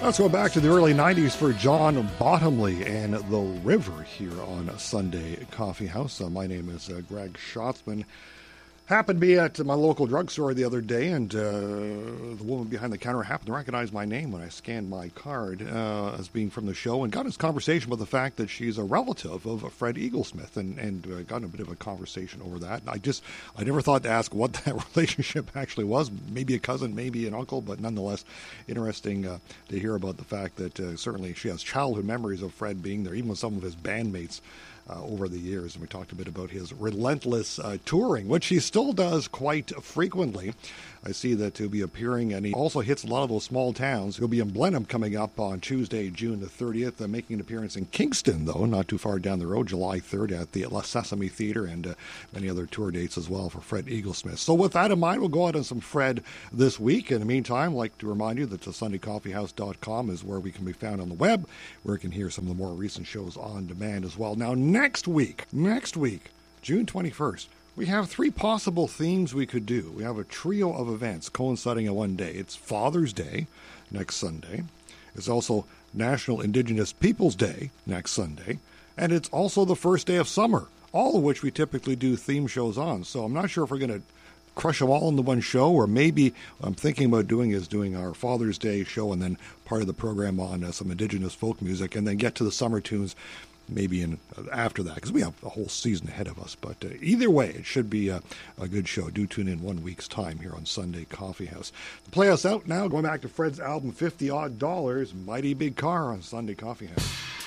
Let's go back to the early 90s for John Bottomley and The River here on Sunday Coffee House. My name is Greg Schatzman. Happened to be at my local drugstore the other day, and the woman behind the counter happened to recognize my name when I scanned my card as being from the show, and got into conversation about the fact that she's a relative of Fred Eaglesmith, and got in a bit of a conversation over that. I never thought to ask what that relationship actually was. Maybe a cousin, maybe an uncle, but nonetheless interesting to hear about the fact that certainly she has childhood memories of Fred being there, even with some of his bandmates over the years. And we talked a bit about his relentless touring, which he still does quite frequently. I see that he'll be appearing, and he also hits a lot of those small towns. He'll be in Blenheim coming up on Tuesday, June the 30th, making an appearance in Kingston, though, not too far down the road, July 3rd at the La Sesame Theatre, and many other tour dates as well for Fred Eaglesmith. So with that in mind, we'll go out on some Fred this week. In the meantime, I'd like to remind you that the SundayCoffeehouse.com is where we can be found on the web, where you can hear some of the more recent shows on demand as well. Now, next week, June 21st, we have three possible themes we could do. We have a trio of events coinciding in one day. It's Father's Day next Sunday. It's also National Indigenous Peoples Day next Sunday. And it's also the first day of summer, all of which we typically do theme shows on. So I'm not sure if we're going to crush them all into one show, or maybe what I'm thinking about doing our Father's Day show and then part of the program on some Indigenous folk music, and then get to the summer tunes maybe after that, because we have a whole season ahead of us. But either way, it should be a good show. Do tune in 1 week's time here on Sunday Coffee House. To play us out now, going back to Fred's album, $50 Odd, Mighty Big Car on Sunday Coffee House.